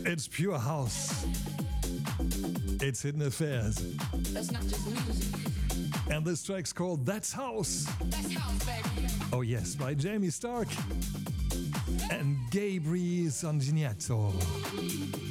It's pure house. It's Hidden Affairs. That's not just music. And this track's called That's House. That's house, baby. Oh yes, by Jamie Stark and Gabriel Sanginetto.